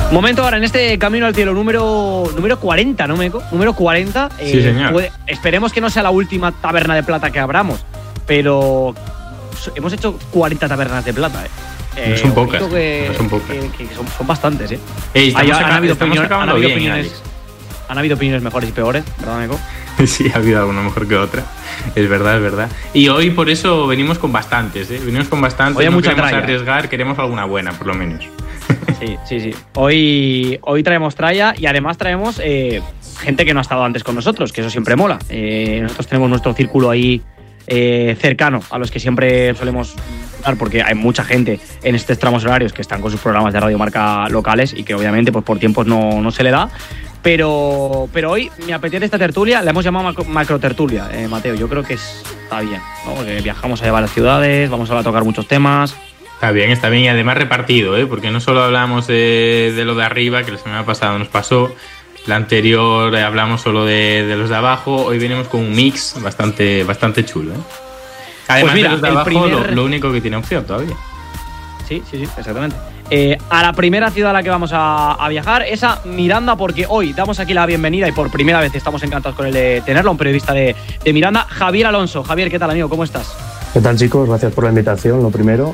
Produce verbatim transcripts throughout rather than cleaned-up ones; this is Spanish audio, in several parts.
Momento ahora en este Camino al Cielo número, número cuarenta, ¿no, Meco? Número cuarenta. Sí, eh, señor. Puede, esperemos que no sea la última taberna de plata que abramos, pero hemos hecho cuarenta tabernas de plata, ¿eh? No son pocas. Que, no son, pocas. Que, que son, son bastantes, ¿eh? Ey, Hay, acá, han, habido opinión, han, habido bien, opiniones, han habido opiniones mejores y peores, ¿verdad, Meco? Sí, ha habido alguna mejor que otra. Es verdad, es verdad. Y hoy por eso venimos con bastantes, ¿eh? Venimos con bastantes. Hoy hay no mucha queremos tralla. arriesgar, queremos alguna buena, por lo menos. Sí, sí, sí. Hoy, hoy traemos tralla y además traemos eh, gente que no ha estado antes con nosotros, que eso siempre mola. Eh, nosotros tenemos nuestro círculo ahí eh, cercano a los que siempre solemos dar, porque hay mucha gente en estos tramos horarios que están con sus programas de radiomarca locales y que obviamente pues por tiempos no, no se le da. Pero, pero hoy me apetece esta tertulia, la hemos llamado macro, macro tertulia, eh, Mateo. Yo creo que está bien, ¿no? Porque viajamos a varias ciudades, vamos a tocar muchos temas. Está bien, está bien y además repartido, ¿eh? Porque no solo hablamos de, de lo de arriba, que la semana pasada nos pasó, la anterior eh, hablamos solo de, de los de abajo, hoy venimos con un mix bastante, bastante chulo, ¿eh? Además pues mira, de los de abajo, primer... lo, lo único que tiene opción todavía. Sí, sí, sí, exactamente. Eh, a la primera ciudad a la que vamos a, a viajar es a Miranda, porque hoy damos aquí la bienvenida y por primera vez estamos encantados con el de tenerlo, un periodista de, de Miranda, Javier Alonso. Javier, ¿qué tal, amigo? ¿Cómo estás? ¿Qué tal, chicos? Gracias por la invitación, lo primero.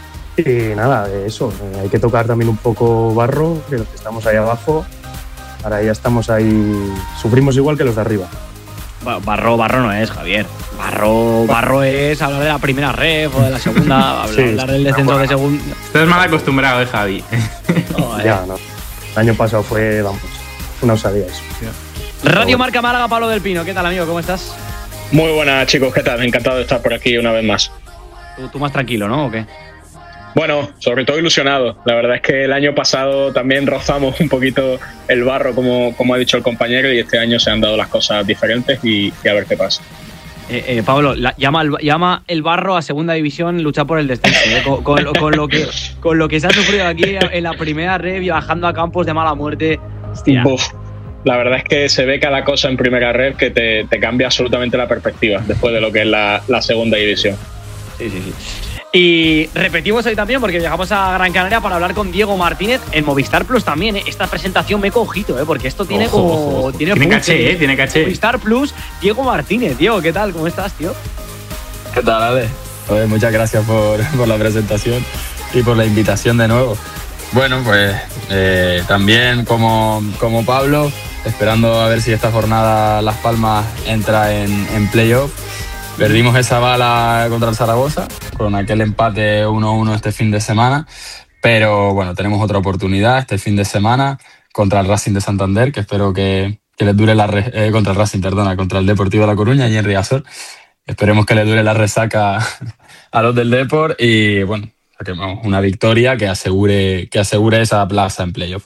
Y nada, eso, eh, hay que tocar también un poco barro, que los que estamos ahí abajo, ahora ya estamos ahí, sufrimos igual que los de arriba. Barro, barro no es, Javier. Barro, barro es hablar de la primera ref o de la segunda, hablar, sí, hablar del descenso de segunda. Estás mal acostumbrado, eh, Javi. No, eh. Ya, no. El año pasado fue, vamos, una osadía eso. Radio Marca Málaga, Pablo del Pino. ¿Qué tal, amigo? ¿Cómo estás? Muy buenas, chicos. ¿Qué tal? Encantado de estar por aquí una vez más. Tú, tú más tranquilo, ¿no? ¿O qué? Bueno, sobre todo ilusionado. La verdad es que el año pasado también rozamos un poquito el barro, como, como ha dicho el compañero, y este año se han dado las cosas diferentes y, y a ver qué pasa. Eh, eh, Pablo, la, llama, el, llama el barro a segunda división, luchar por el descenso. ¿eh? Con, con, con, lo que, con lo que se ha sufrido aquí en la primera red, viajando a campos de mala muerte. Hostia. Uf, la verdad es que se ve cada cosa en primera red que te, te cambia absolutamente la perspectiva después de lo que es la, la segunda división. Sí, sí, sí. Y repetimos hoy también porque viajamos a Gran Canaria para hablar con Diego Martínez en Movistar Plus también, ¿eh? Esta presentación me he cogido, ¿eh? Porque esto tiene ojo, como... Ojo. Tiene, tiene caché, ¿eh? Tiene caché. Movistar Plus, Diego Martínez. Diego, ¿qué tal? ¿Cómo estás, tío? ¿Qué tal, Ale? Oye, muchas gracias por, por la presentación y por la invitación de nuevo. Bueno, pues eh, también como, como Pablo, esperando a ver si esta jornada Las Palmas entra en, en playoff. Perdimos esa bala contra el Zaragoza con aquel empate uno a uno este fin de semana, pero bueno, tenemos otra oportunidad este fin de semana contra el Racing de Santander, que espero que, que les dure la re, eh, contra el Racing, perdona, contra el Deportivo de La Coruña y en Riazor. Esperemos que les dure la resaca a los del Depor y bueno, vamos, una victoria que asegure, que asegure esa plaza en playoff.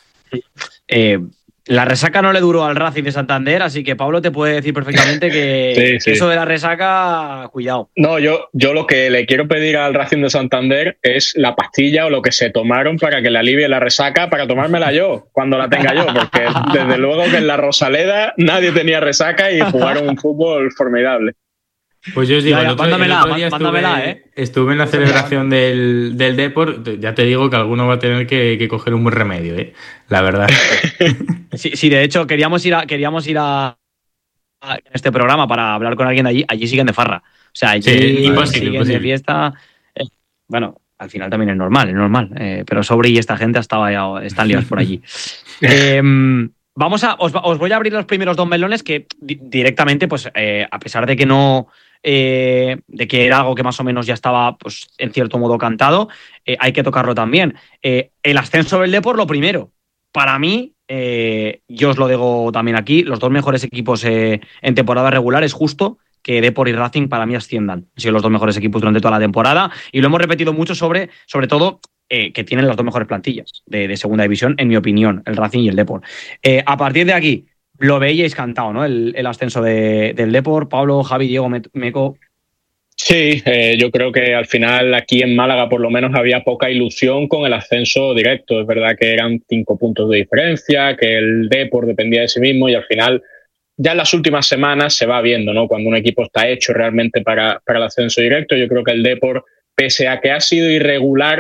Eh, La resaca no le duró al Racing de Santander, así que Pablo te puede decir perfectamente que, sí, sí. que eso de la resaca, cuidado. No, yo, yo lo que le quiero pedir al Racing de Santander es la pastilla o lo que se tomaron para que le alivie la resaca, para tomármela yo, cuando la tenga yo, porque desde luego que en la Rosaleda nadie tenía resaca y jugaron un fútbol formidable. Pues yo os digo, ya, ya, el otro, mándamela, el otro día mándamela, estuve, ¿eh? estuve en la celebración del, del Depor. Ya te digo que alguno va a tener que, que coger un buen remedio, ¿eh? La verdad. Sí, sí, de hecho, queríamos ir a, queríamos ir a, a este programa para hablar con alguien de allí. Allí siguen de farra. O sea, allí sí, imposible, siguen imposible. de fiesta. Eh, bueno, al final también es normal, es normal. Eh, pero Sobre y esta gente estaba ya, están liados por allí. eh, vamos a, os, os voy a abrir los primeros dos melones que di- directamente, pues, eh, a pesar de que no... Eh, de que era algo que más o menos ya estaba, pues, en cierto modo cantado, eh, hay que tocarlo también. Eh, el ascenso del Depor, lo primero. Para mí, eh, yo os lo digo también aquí, los dos mejores equipos eh, en temporada regular es justo que Depor y Racing para mí asciendan. Han sido los dos mejores equipos durante toda la temporada y lo hemos repetido mucho sobre, sobre todo, eh, que tienen las dos mejores plantillas de, de segunda división, en mi opinión, el Racing y el Depor. Eh, a partir de aquí, lo veíais cantado, ¿no? El, el ascenso de, del Depor. Pablo, Javi, Diego, Meco. Sí, eh, yo creo que al final aquí en Málaga por lo menos había poca ilusión con el ascenso directo. Es verdad que eran cinco puntos de diferencia, que el Depor dependía de sí mismo y al final ya en las últimas semanas se va viendo, ¿no? Cuando un equipo está hecho realmente para, para el ascenso directo. Yo creo que el Depor, pese a que ha sido irregular,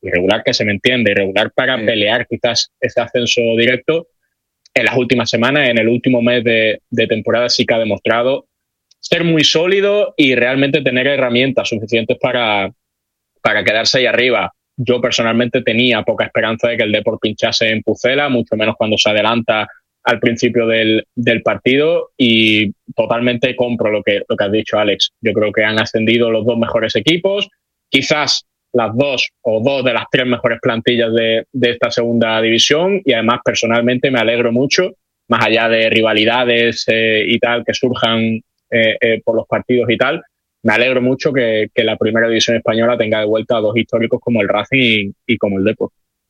irregular que se me entiende, irregular para sí. pelear quizás ese ascenso directo, en las últimas semanas, en el último mes de, de temporada sí que ha demostrado ser muy sólido y realmente tener herramientas suficientes para, para quedarse ahí arriba. Yo personalmente tenía poca esperanza de que el Depor pinchase en Pucela, mucho menos cuando se adelanta al principio del, del partido, y totalmente compro lo que, lo que has dicho, Alex. Yo creo que han ascendido los dos mejores equipos, quizás las dos o dos de las tres mejores plantillas de, de esta segunda división, y además personalmente me alegro mucho, más allá de rivalidades eh, y tal que surjan eh, eh, por los partidos y tal, me alegro mucho que, que la primera división española tenga de vuelta a dos históricos como el Racing y, y como el Depor.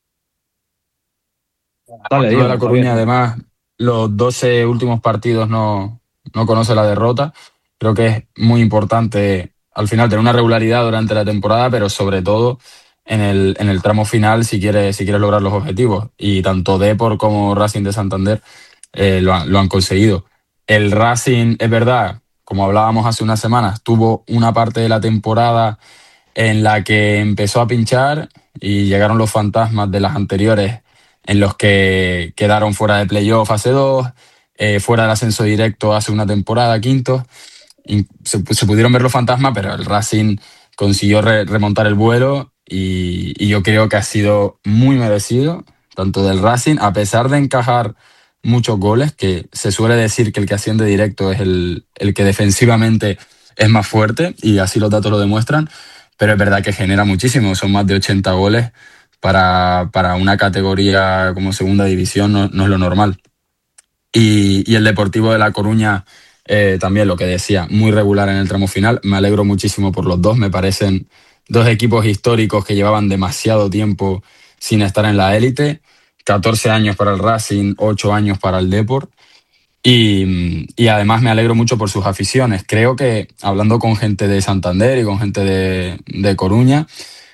Vale, de La Coruña, además, los doce últimos partidos no, no conoce la derrota. Creo que es muy importante al final tener una regularidad durante la temporada, pero sobre todo en el, en el tramo final si quieres, si quieres lograr los objetivos. Y tanto Depor como Racing de Santander eh, lo, han, lo han conseguido. El Racing, es verdad, como hablábamos hace unas semanas, tuvo una parte de la temporada en la que empezó a pinchar y llegaron los fantasmas de las anteriores en los que quedaron fuera de playoff hace dos, eh, fuera del ascenso directo hace una temporada, quinto. Se, se pudieron ver los fantasmas, pero el Racing consiguió re, remontar el vuelo y, y yo creo que ha sido muy merecido, tanto del Racing, a pesar de encajar muchos goles, que se suele decir que el que asciende directo es el, el que defensivamente es más fuerte, y así los datos lo demuestran, pero es verdad que genera muchísimo, son más de ochenta goles. Para, para una categoría como segunda división no, no es lo normal. Y, y el Deportivo de La Coruña eh, también, lo que decía, muy regular en el tramo final. Me alegro muchísimo por los dos, me parecen dos equipos históricos que llevaban demasiado tiempo sin estar en la élite. catorce años para el Racing, ocho años para el Depor. Y, y además me alegro mucho por sus aficiones. Creo que hablando con gente de Santander y con gente de, de Coruña,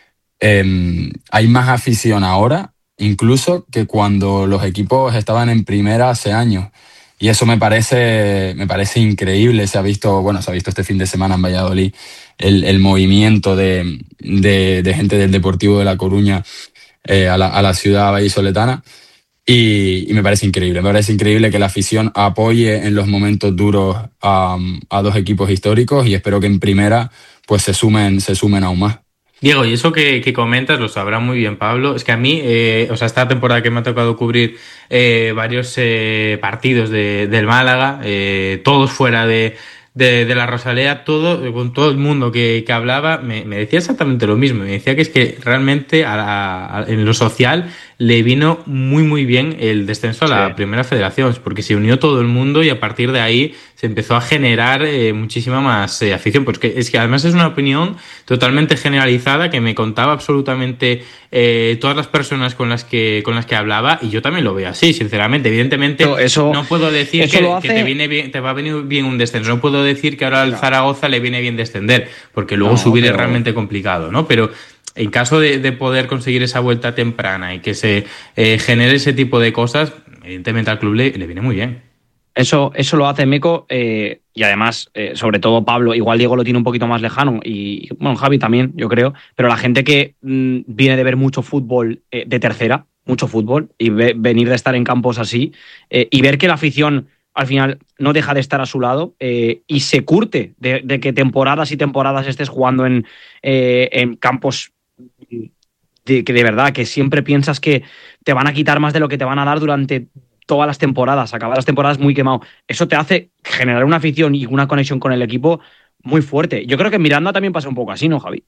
Eh, hay más afición ahora, incluso que cuando los equipos estaban en primera hace años. Y eso me parece, me parece increíble. Se ha visto, bueno, se ha visto este fin de semana en Valladolid el, el movimiento de, de, de gente del Deportivo de La Coruña eh, a, la, a la ciudad vallisoletana. Y, y me parece increíble. Me parece increíble que la afición apoye en los momentos duros a, a dos equipos históricos, y espero que en primera pues se sumen, se sumen aún más. Diego, y eso que, que comentas lo sabrá muy bien Pablo. Es que a mí, eh, o sea, esta temporada que me ha tocado cubrir eh, varios eh, partidos de, del Málaga, eh, todos fuera de, de, de la Rosaleda, todo, con todo el mundo que, que hablaba, me, me decía exactamente lo mismo. Me decía que es que realmente a la, a, en lo social le vino muy muy bien el descenso a la sí. Primera Federación, porque se unió todo el mundo y a partir de ahí se empezó a generar eh, muchísima más eh, afición. Porque es que además es una opinión totalmente generalizada que me contaba absolutamente eh, todas las personas con las que con las que hablaba, y yo también lo veo así, sinceramente. Evidentemente no, eso, no puedo decir que, hace... que te viene bien, te va a venir bien un descenso. No puedo decir que ahora al Zaragoza le viene bien descender, porque luego no, subir pero... es realmente complicado, ¿no? Pero en caso de, de poder conseguir esa vuelta temprana y que se eh, genere ese tipo de cosas, evidentemente al club le, le viene muy bien. Eso, eso lo hace Meco eh, y además, eh, sobre todo Pablo, igual Diego lo tiene un poquito más lejano y, bueno, Javi también, yo creo, pero la gente que mmm, viene de ver mucho fútbol eh, de tercera, mucho fútbol, y ve, venir de estar en campos así eh, y ver que la afición al final no deja de estar a su lado eh, y se curte de, de que temporadas y temporadas estés jugando en, eh, en campos de, que de verdad, que siempre piensas que te van a quitar más de lo que te van a dar durante todas las temporadas, acabar las temporadas muy quemado. Eso te hace generar una afición y una conexión con el equipo muy fuerte. Yo creo que en Miranda también pasa un poco así, ¿no, Javi?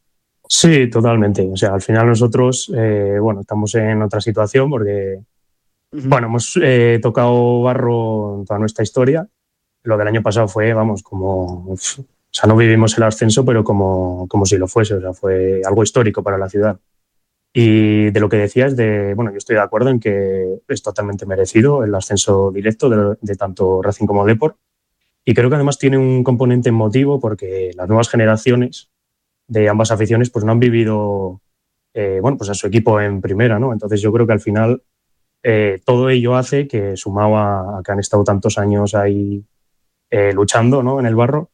Sí, totalmente. O sea, al final nosotros, eh, bueno, estamos en otra situación porque, uh-huh. bueno, hemos eh, tocado barro en toda nuestra historia. Lo del año pasado fue, vamos, como... Uf, o sea, no vivimos el ascenso, pero como, como si lo fuese. O sea, fue algo histórico para la ciudad. Y de lo que decías, de, bueno, yo estoy de acuerdo en que es totalmente merecido el ascenso directo de, de tanto Racing como Depor. Y creo que además tiene un componente emotivo porque las nuevas generaciones de ambas aficiones pues no han vivido eh, bueno, pues a su equipo en primera, ¿no? Entonces yo creo que al final eh, todo ello hace que, sumado a, a que han estado tantos años ahí eh, luchando, ¿no?, en el barro,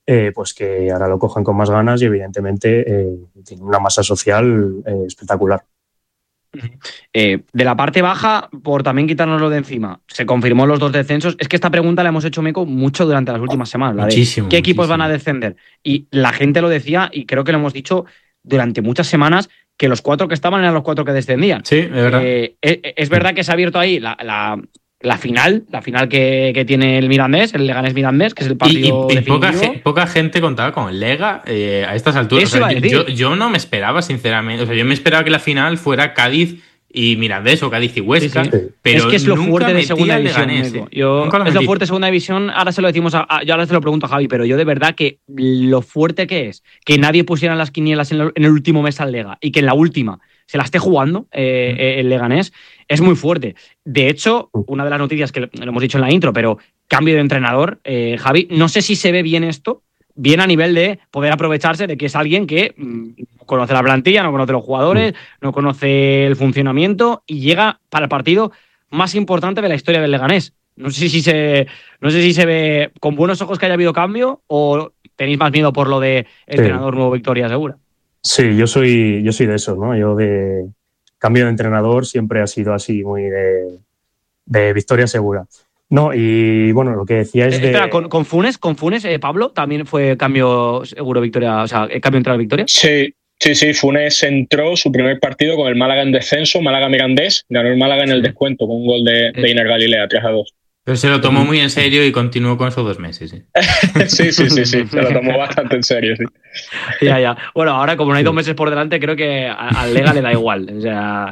eh, pues que ahora lo cojan con más ganas y evidentemente eh, tiene una masa social eh, espectacular. Eh, de la parte baja, por también quitárnoslo de encima, se confirmó los dos descensos. Es que esta pregunta la hemos hecho, Meco, mucho durante las últimas semanas. La Muchísimo, de ¿qué equipos muchísimo. van a descender? Y la gente lo decía, y creo que lo hemos dicho durante muchas semanas, que los cuatro que estaban eran los cuatro que descendían. Sí, es verdad. Eh, es, es verdad que se ha abierto ahí la, la, la final, la final que, que tiene el Mirandés, el Leganés Mirandés, que es el partido y, y, y poca, definitivo. ge, poca gente contaba con el Lega eh, a estas alturas. Eso o sea, iba a yo, decir. yo, yo no me esperaba, sinceramente. O sea, yo me esperaba que la final fuera Cádiz y Mirandés o Cádiz y Huesca, Sí, sí. pero es que es lo nunca fuerte de segunda al división. Leganés, Meco. eh. Yo, Nunca lo es lo metí. fuerte de segunda división. Ahora se lo decimos a, a, yo ahora se lo pregunto a Javi, pero yo de verdad que lo fuerte que es que nadie pusiera las quinielas en, lo, en el último mes al Lega y que en la última se la esté jugando eh, mm. el Leganés es muy fuerte. De hecho, una de las noticias que lo hemos dicho en la intro, pero cambio de entrenador, eh, Javi, no sé si se ve bien esto. Bien a nivel de poder aprovecharse de que es alguien que no conoce la plantilla, no conoce los jugadores, no conoce el funcionamiento y llega para el partido más importante de la historia del Leganés. No sé si se, no sé si se ve con buenos ojos que haya habido cambio o tenéis más miedo por lo de entrenador sí. nuevo victoria segura. Sí, yo soy, yo soy de eso, ¿no? Yo de cambio de entrenador siempre ha sido así, muy de, de victoria segura. No, y bueno, lo que decía es eh, de... Espera, ¿con, con Funes, con Funes eh, Pablo, también fue cambio seguro victoria, o sea, cambio entrada victoria? Sí, sí, sí, Funes entró su primer partido con el Málaga en descenso, Málaga Mirandés, ganó el Málaga en el descuento con un gol de, de Iner Galilea, tres a dos. Pero se lo tomó muy en serio y continuó con esos dos meses. ¿eh? sí, sí, sí, sí, se lo tomó bastante en serio, sí. Ya, ya. Bueno, ahora como no hay dos meses por delante, creo que al Lega le da igual. O sea...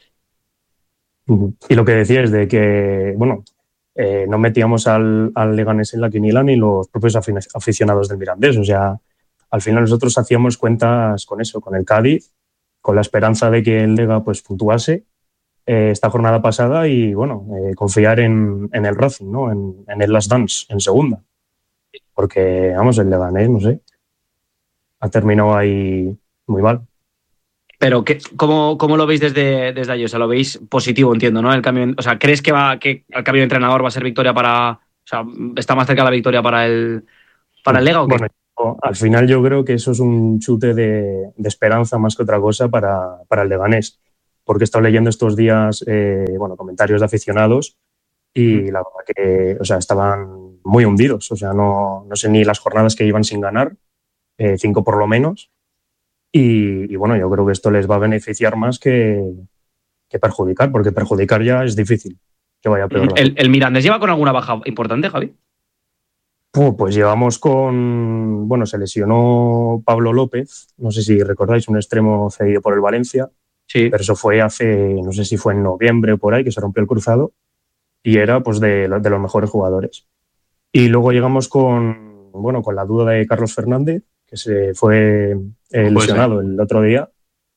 Y lo que decía es de que, bueno... Eh, no metíamos al, al Leganés en la quiniela ni los propios aficionados del Mirandés. O sea, al final nosotros hacíamos cuentas con eso, con el Cádiz, con la esperanza de que el Lega pues puntuase eh, esta jornada pasada y, bueno, eh, confiar en, en el Racing, ¿no? En, en el Last Dance, en segunda. Porque, vamos, el Leganés, no sé, ha terminado ahí muy mal. Pero, ¿qué, cómo, ¿cómo lo veis desde, desde allí? O sea, lo veis positivo, entiendo, ¿no? El cambio, o sea, ¿crees que, va, que el cambio de entrenador va a ser victoria para... O sea, está más cerca de la victoria para el, para el Lega o qué? Bueno, al final yo creo que eso es un chute de, de esperanza más que otra cosa para, para el Leganés. Porque he estado leyendo estos días, eh, bueno, comentarios de aficionados y la verdad que, o sea, estaban muy hundidos. O sea, no, no sé ni las jornadas que iban sin ganar, eh, cinco por lo menos. Y, y bueno, yo creo que esto les va a beneficiar más que, que perjudicar, porque perjudicar ya es difícil que vaya peor. ¿El, el Mirandés lleva con alguna baja importante, Javi? Oh, pues llevamos con... Bueno, se lesionó Pablo López, no sé si recordáis, un extremo cedido por el Valencia. Sí. Pero eso fue hace, no sé si fue en noviembre o por ahí, que se rompió el cruzado y era pues de, de los mejores jugadores. Y luego llegamos con, bueno, con la duda de Carlos Fernández, que se fue eh, lesionado el otro día.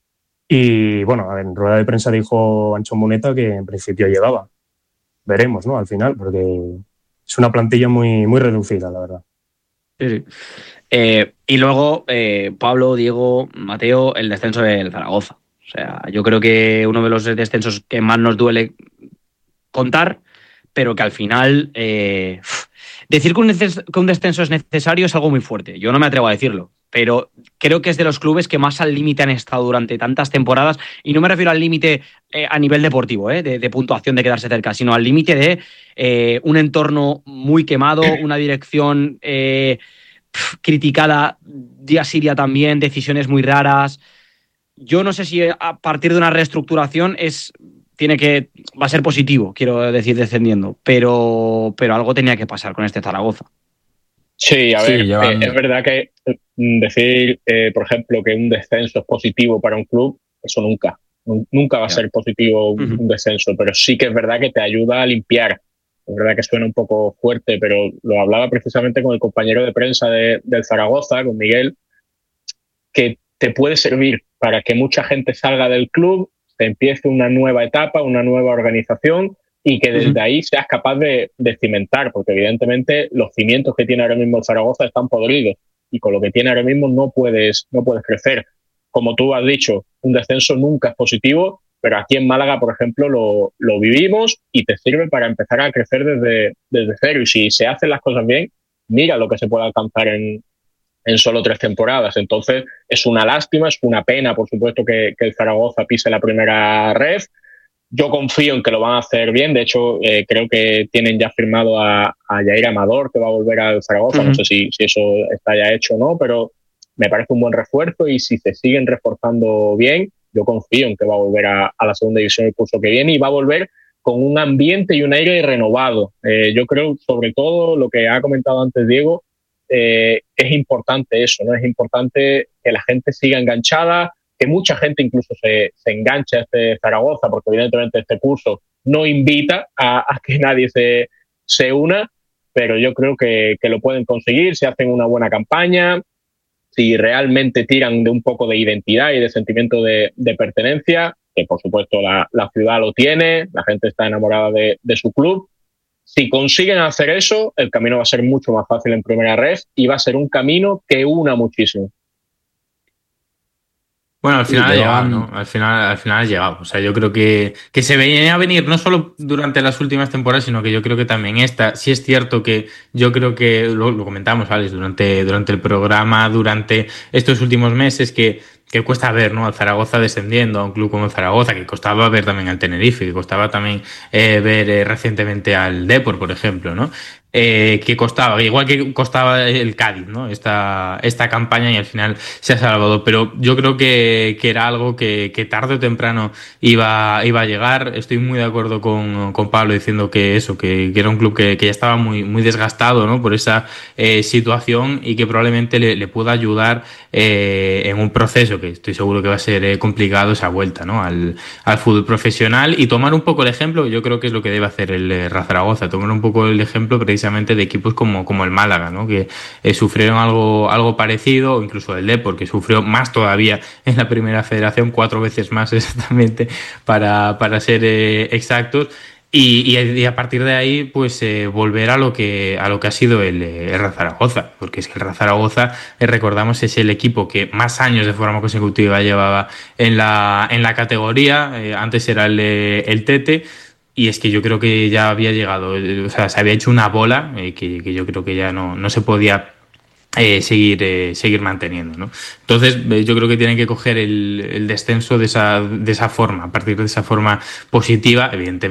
Y bueno, en rueda de prensa dijo Ancho Muneta que en principio llegaba. Veremos, ¿no? Al final, porque es una plantilla muy, muy reducida, la verdad. Sí, sí. Eh, y luego, eh, Pablo, Diego, Mateo, el descenso del Zaragoza. O sea, yo creo que uno de los descensos que más nos duele contar, pero que al final eh, decir que un, que un descenso es necesario es algo muy fuerte. Yo no me atrevo a decirlo, pero creo que es de los clubes que más al límite han estado durante tantas temporadas, y no me refiero al límite eh, a nivel deportivo, eh, de, de puntuación, de quedarse cerca, sino al límite de eh, un entorno muy quemado, una dirección eh, pf, criticada día sí día también, decisiones muy raras. Yo no sé si a partir de una reestructuración es... tiene que va a ser positivo, quiero decir, descendiendo, pero, pero algo tenía que pasar con este Zaragoza. Sí, a ver, sí, llevan... eh, es verdad que decir, eh, por ejemplo, que un descenso es positivo para un club, eso nunca, nunca va a ser positivo un, uh-huh. un descenso, pero sí que es verdad que te ayuda a limpiar. Es verdad que suena un poco fuerte, pero lo hablaba precisamente con el compañero de prensa de, del Zaragoza, con Miguel, que te puede servir para que mucha gente salga del club, te empiece una nueva etapa, una nueva organización y que desde uh-huh. ahí seas capaz de, de cimentar, porque evidentemente los cimientos que tiene ahora mismo el Zaragoza están podridos y con lo que tiene ahora mismo no puedes, no puedes crecer. Como tú has dicho, un descenso nunca es positivo, pero aquí en Málaga, por ejemplo, lo, lo vivimos y te sirve para empezar a crecer desde, desde cero. Y si se hacen las cosas bien, mira lo que se puede alcanzar en, en solo tres temporadas. Entonces es una lástima, es una pena, por supuesto, que, que el Zaragoza pise la primera ref. Yo confío en que lo van a hacer bien. De hecho, eh, creo que tienen ya firmado a, a Yair Amador, que va a volver al Zaragoza. Uh-huh. No sé si, si eso está ya hecho o no, pero me parece un buen refuerzo, y si se siguen reforzando bien, yo confío en que va a volver a, a la segunda división el curso que viene, y va a volver con un ambiente y un aire renovado. Eh, yo creo, sobre todo, lo que ha comentado antes Diego, eh, es importante eso, ¿no? Es importante que la gente siga enganchada, que mucha gente incluso se, se enganche a este Zaragoza, porque evidentemente este curso no invita a, a que nadie se, se una, pero yo creo que, que lo pueden conseguir si hacen una buena campaña, si realmente tiran de un poco de identidad y de sentimiento de, de pertenencia, que por supuesto la, la ciudad lo tiene, la gente está enamorada de, de su club. Si consiguen hacer eso, el camino va a ser mucho más fácil en primera red, y va a ser un camino que una muchísimo. Bueno, al final ha llegado, ¿no? Al final, al final ha llegado. O sea, yo creo que, que se venía a venir no solo durante las últimas temporadas, sino que yo creo que también esta. Sí es cierto que yo creo que, lo, lo comentamos, Alex, durante, durante el programa, durante estos últimos meses, que, que cuesta ver, ¿no? Al Zaragoza descendiendo, a un club como el Zaragoza, que costaba ver también al Tenerife, que costaba también eh, ver eh, recientemente al Depor, por ejemplo, ¿no? Eh, que costaba, igual que costaba el Cádiz, ¿no? Esta, esta campaña, y al final se ha salvado. Pero yo creo que, que era algo que, que tarde o temprano iba, iba a llegar. Estoy muy de acuerdo con, con Pablo diciendo que eso, que, que era un club que, que ya estaba muy, muy desgastado, ¿no? Por esa eh, situación, y que probablemente le, le pueda ayudar eh, en un proceso que estoy seguro que va a ser eh, complicado, esa vuelta, ¿no? Al, al fútbol profesional, y tomar un poco el ejemplo. Yo creo que es lo que debe hacer el eh, Zaragoza, tomar un poco el ejemplo precisamente de equipos como, como el Málaga, ¿no? Que eh, sufrieron algo, algo parecido, o incluso el Depor, que sufrió más todavía en la primera federación, cuatro veces más exactamente, para, para ser eh, exactos. Y, y, y a partir de ahí, pues eh, volver a lo que a lo que ha sido el, el Real Zaragoza, porque es que el Real Zaragoza, eh, recordamos, es el equipo que más años de forma consecutiva llevaba en la, en la categoría. Eh, antes era el, el Tete. Y es que yo creo que ya había llegado, o sea, se había hecho una bola eh, que, que yo creo que ya no, no se podía eh, seguir, eh, seguir manteniendo, ¿no? Entonces, eh, yo creo que tienen que coger el, el descenso de esa, de esa forma, a partir de esa forma positiva, evidentemente.